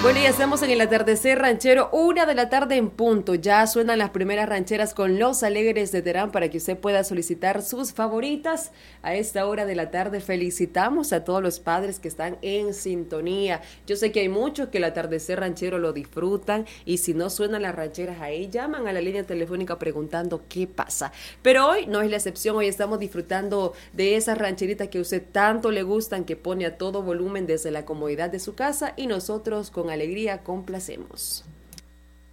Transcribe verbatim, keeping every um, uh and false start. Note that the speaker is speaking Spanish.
Bueno, ya estamos en el atardecer ranchero, una de la tarde en punto. Ya suenan las primeras rancheras con Los Alegres de Terán para que usted pueda solicitar sus favoritas a esta hora de la tarde. Felicitamos a todos los padres que están en sintonía. Yo sé que hay muchos que el atardecer ranchero lo disfrutan y si no suenan las rancheras ahí, llaman a la línea telefónica preguntando qué pasa. Pero hoy no es la excepción, hoy estamos disfrutando de esas rancheritas que a usted tanto le gustan, que pone a todo volumen desde la comodidad de su casa y nosotros con alegría complacemos.